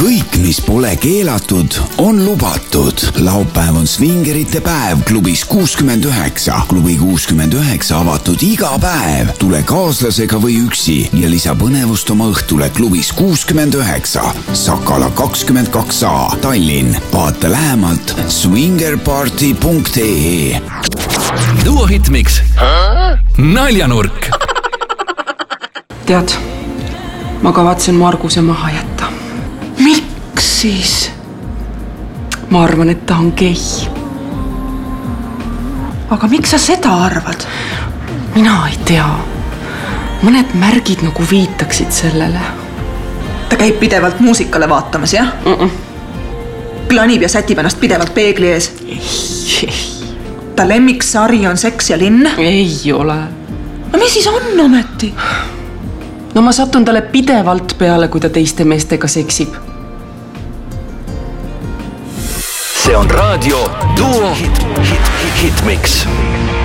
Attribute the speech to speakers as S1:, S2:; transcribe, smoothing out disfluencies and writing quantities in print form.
S1: kõik, mis pole keelatud, on lubatud. Laupäev on svingerite päev klubis 69. Klubi 69 avatud iga päev. Tule kaaslasega või üksi ja lisa põnevust oma õhtule klubis 69. Sakala 22a, Tallinn. Vaata lähemalt swingerparty.ee.
S2: Duo Hitmix. Naljanurk.
S3: Tead, ma kavatsen Marguse maha jätta.
S4: Miks siis?
S3: Ma arvan, et ta on gei.
S4: Aga miks sa seda arvad?
S3: Mina ei tea. Mõned märgid nagu viitaksid sellele.
S4: Ta käib pidevalt muusikale vaatamas, jah? Klanib ja sätib ennast pidevalt peegli ees.
S3: Ei.
S4: Ta lemmiksari on Seks ja linn?
S3: Ei ole.
S4: No mis siis on ometi?
S3: No ma satun talle pidevalt peale, kui ta teiste meestega seksib.
S2: See on raadio Duo Hitmix.